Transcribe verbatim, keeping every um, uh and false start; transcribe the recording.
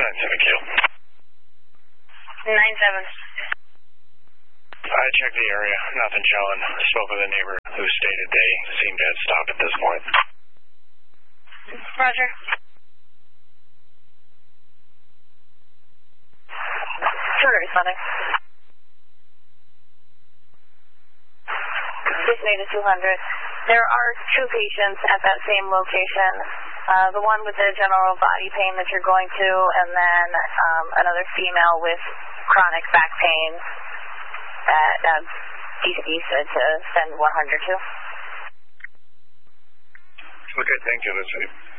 nine seven Q. nine seven. I checked the area. Nothing showing. Spoke with a neighbor who stated they seem to have stopped at this point. Roger. Sure, responding. Designated two hundred. There are two patients at that same location. Uh, the one with the general body pain that you're going to, and then um, another female with chronic back pain that uh, D C said to send one hundred to. Okay, thank you. That's it.